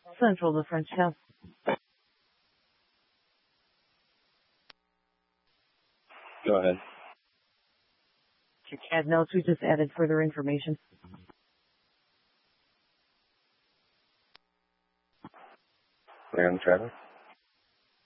Central to Frenchtown. Go ahead. Check add notes. We just added further information. Clear on the traffic.